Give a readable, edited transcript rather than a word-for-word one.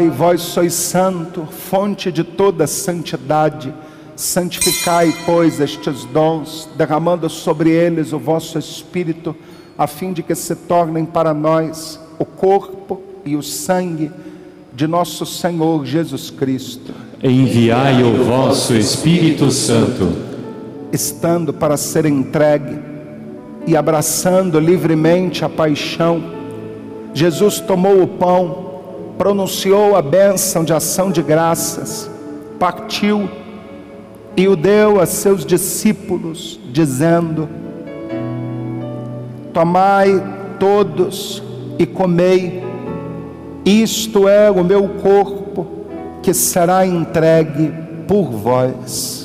vós sois santo, fonte de toda santidade. Santificai, pois, estes dons, derramando sobre eles o vosso Espírito, a fim de que se tornem para nós o corpo e o sangue de nosso Senhor Jesus Cristo. Enviai o vosso Espírito Santo. Estando para ser entregue e abraçando livremente a paixão, Jesus tomou o pão, pronunciou a bênção de ação de graças, partiu e o deu a seus discípulos, dizendo: tomai todos e comei, isto é o meu corpo, que será entregue por vós.